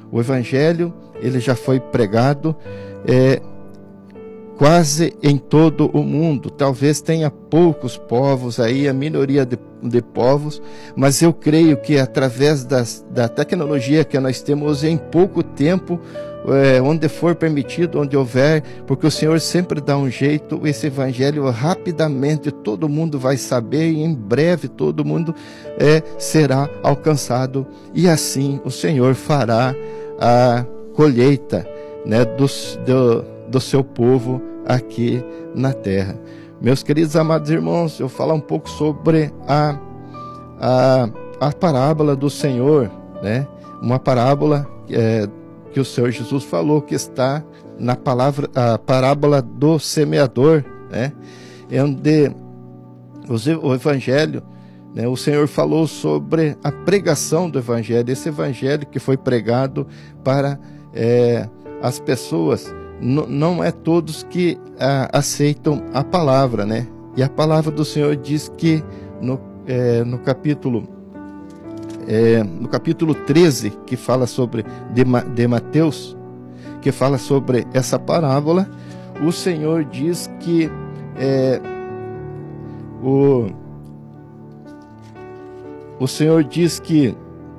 O evangelho, ele já foi pregado quase em todo o mundo. Talvez tenha poucos povos aí, a minoria de povos, mas eu creio que através da tecnologia que nós temos, em pouco tempo, onde for permitido, onde houver, porque o Senhor sempre dá um jeito, esse evangelho rapidamente todo mundo vai saber, e em breve todo mundo será alcançado, e assim o Senhor fará a colheita, né, do seu povo aqui na terra. Meus queridos amados irmãos, eu vou falar um pouco sobre a parábola do Senhor, né? Uma parábola que o Senhor Jesus falou, que está na a parábola do semeador, né? Onde o evangelho, né? O Senhor falou sobre a pregação do evangelho, esse evangelho que foi pregado para as pessoas. Não é todos que aceitam a palavra, né? E a palavra do Senhor diz que no capítulo 13, que fala sobre de Mateus, que fala sobre essa parábola, o Senhor diz que o Senhor diz que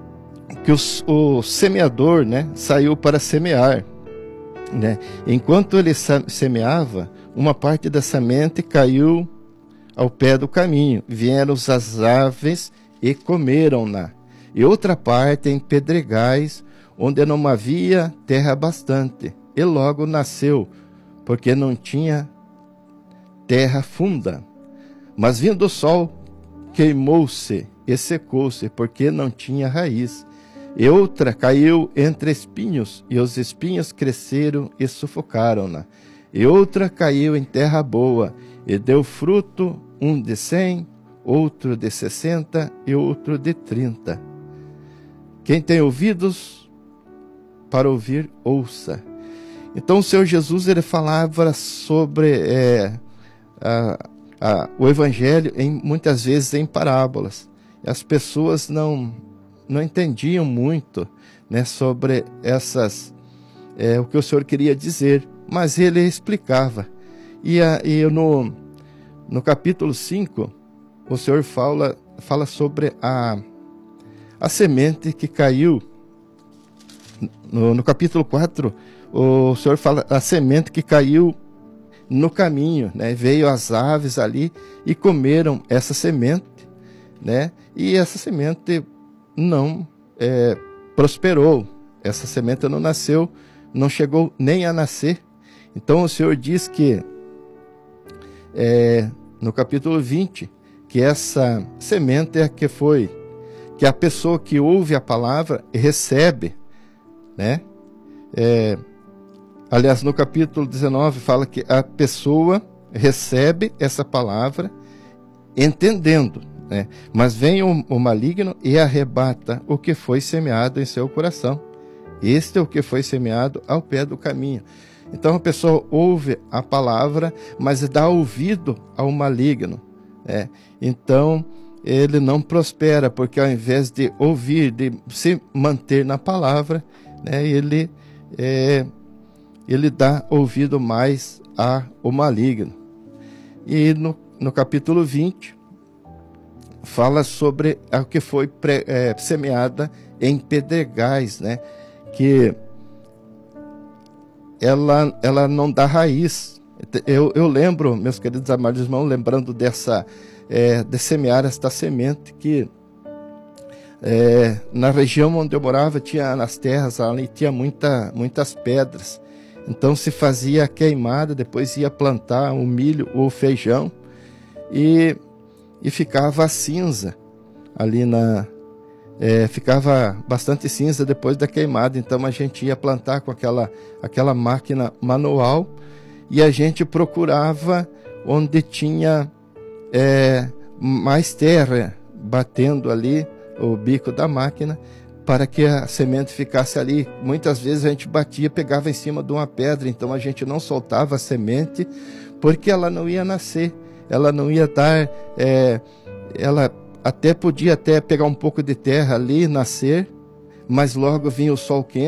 o semeador, né, saiu para semear, né? Enquanto ele semeava, uma parte da semente caiu ao pé do caminho, vieram as aves e comeram-na, e outra parte em pedregais, onde não havia terra bastante, e logo nasceu, porque não tinha terra funda. Mas vindo o sol, queimou-se e secou-se, porque não tinha raiz. E outra caiu entre espinhos, e os espinhos cresceram e sufocaram-na. E outra caiu em terra boa, e deu fruto, um de 100, outro de 60 e outro de 30. Quem tem ouvidos para ouvir, ouça. Então o Senhor Jesus, ele falava sobre o evangelho muitas vezes em parábolas. E as pessoas não entendiam muito, né, sobre o que o Senhor queria dizer, mas ele explicava. E no capítulo 5, o Senhor fala sobre a semente que caiu. No capítulo 4, o Senhor fala a semente que caiu no caminho, né? Veio as aves ali e comeram essa semente, né? E essa semente não prosperou, essa semente não nasceu, não chegou nem a nascer. Então o Senhor diz que no capítulo 20, que essa semente é que a pessoa que ouve a palavra recebe, né? Aliás, no capítulo 19 fala que a pessoa recebe essa palavra entendendo, né? Mas vem o maligno e arrebata o que foi semeado em seu coração. Este é o que foi semeado ao pé do caminho. Então a pessoa ouve a palavra, mas dá ouvido ao maligno, né? Então ele não prospera, porque ao invés de ouvir, de se manter na palavra, né, ele dá ouvido mais ao maligno. E no capítulo 20, fala sobre o que foi semeada em pedregais, né? Que ela não dá raiz. Eu lembro, meus queridos amados irmãos, lembrando de semear esta semente, que na região onde eu morava, nas terras ali, tinha muitas pedras. Então se fazia a queimada, depois ia plantar o milho ou o feijão, e ficava a cinza ali ficava bastante cinza depois da queimada. Então a gente ia plantar com aquela máquina manual, e a gente procurava onde tinha mais terra, batendo ali o bico da máquina, para que a semente ficasse ali. Muitas vezes a gente batia, pegava em cima de uma pedra, então a gente não soltava a semente, porque ela não ia nascer, ela não ia dar, ela podia pegar um pouco de terra ali, nascer, mas logo vinha o sol quente,